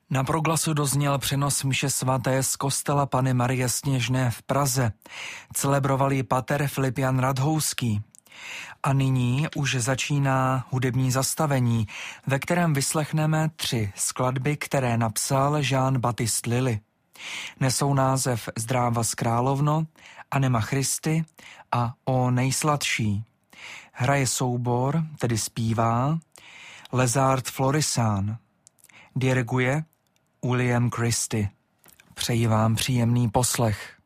Na Proglasu dozněl přenos mše svaté z kostela Panny Marie Sněžné v Praze. Celebroval ji pater Filip Jan Radhouský. A nyní už začíná hudební zastavení, ve kterém vyslechneme 3 skladby, které napsal Jean-Baptiste Lully. Nesou název Zdráva z Královno, Anema Christi a O nejsladší. Hraje soubor, tedy zpívá, Lézard Florissant. Diriguje William Christie. Přeji vám příjemný poslech.